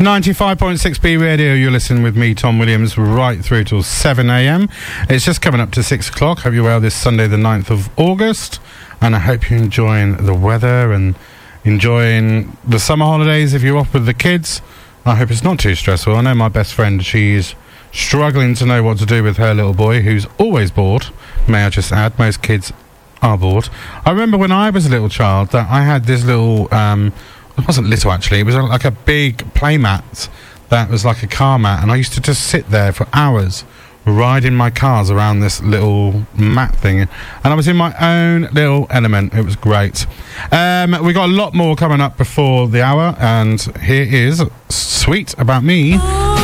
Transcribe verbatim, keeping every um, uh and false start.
ninety-five point six B Radio, you're listening with me, Tom Williams, right through till seven a.m. It's just coming up to six o'clock. Hope you're well this Sunday, the ninth of August. And I hope you're enjoying the weather and enjoying the summer holidays if you're off with the kids. I hope it's not too stressful. I know my best friend, she's struggling to know what to do with her little boy, who's always bored, may I just add. Most kids are bored. I remember when I was a little child that I had this little... Um, it wasn't little, actually. It was like a big playmat that was like a car mat, and I used to just sit there for hours riding my cars around this little mat thing, and I was in my own little element. It was great. Um, we got a lot more coming up before the hour, and here is Sweet About Me.